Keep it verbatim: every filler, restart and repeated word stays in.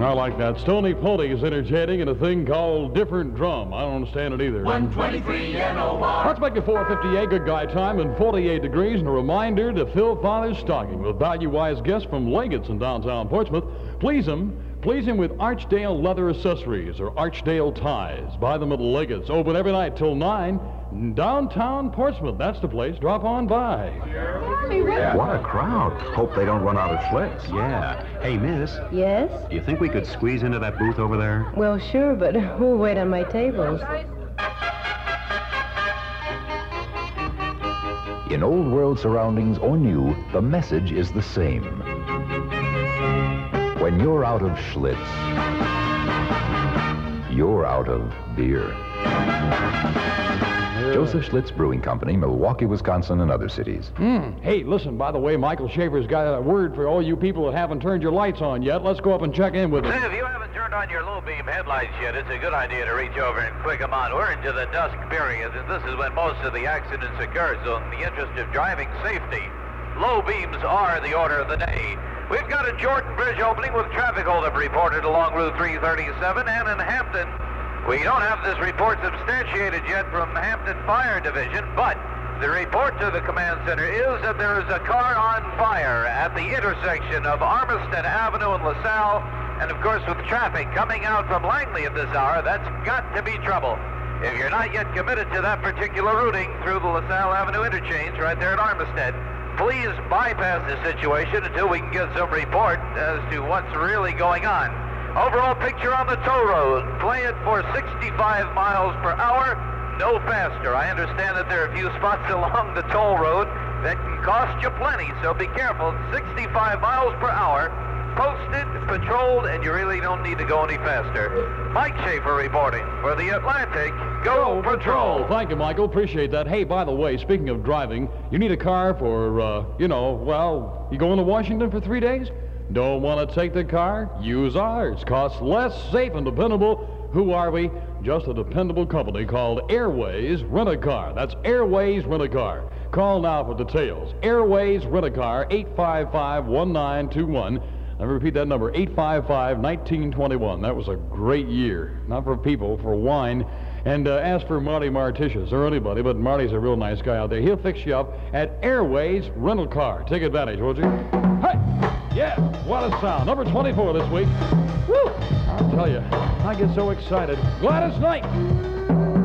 I like that. Stony Pony is entertaining in a thing called Different Drum. I don't understand it either. one twenty-three N O R. Let's make it four fifty-eight, good guy time, and forty-eight degrees, and a reminder to fill Father's stocking with value-wise gifts from Leggett's in downtown Portsmouth. Please him. Please him with Archdale leather accessories or Archdale ties. Buy them at Leggett's. Open every night till nine. Downtown Portsmouth. That's the place. Drop on by. What a crowd. Hope they don't run out of Schlitz. Yeah. Hey, miss, Yes? do you think we could squeeze into that booth over there? Well, sure, but we'll wait on my tables. In old world surroundings or new, the message is the same. When you're out of Schlitz, you're out of beer. Joseph Schlitz Brewing Company, Milwaukee, Wisconsin, and other cities. Mm. Hey, listen, by the way, Michael Schaefer's got a word for all you people that haven't turned your lights on yet. Let's go up and check in with him. Say, if you haven't turned on your low-beam headlights yet, it's a good idea to reach over and click them on. We're into the dusk period, and this is when most of the accidents occur, so in the interest of driving safety, low beams are the order of the day. We've got a Jordan Bridge opening with traffic holdup reported along Route three thirty-seven, and in Hampton, we don't have this report substantiated yet from Hampton Fire Division, but the report to the command center is that there is a car on fire at the intersection of Armistead Avenue and LaSalle, and of course with traffic coming out from Langley at this hour, that's got to be trouble. If you're not yet committed to that particular routing through the LaSalle Avenue interchange right there at Armistead, please bypass the situation until we can get some report as to what's really going on. Overall picture on the toll road, play it for sixty-five miles per hour, no faster. I understand that there are a few spots along the toll road that can cost you plenty, so be careful. sixty-five miles per hour, posted, patrolled, and you really don't need to go any faster. Mike Schaefer reporting for the Atlantic. Go, Go Patrol! Patrol. Thank you, Michael. Appreciate that. Hey, by the way, speaking of driving, you need a car for, uh, you know, well, you going to Washington for three days? Don't want to take the car? Use ours. Costs less, safe, and dependable. Who are we? Just a dependable company called Airways Rent-A-Car. That's Airways Rent-A-Car. Call now for details. Airways Rent-A-Car, eight five five, one nine two one. Let me repeat that number, eight five five, one nine two one. That was a great year. Not for people, for wine. And uh, ask for Marty Martitius or anybody, but Marty's a real nice guy out there. He'll fix you up at Airways Rental Car. Take advantage, won't you? Hey! Yeah, what a sound. Number twenty-four this week. Woo! I'll tell you, I get so excited. Gladys Knight!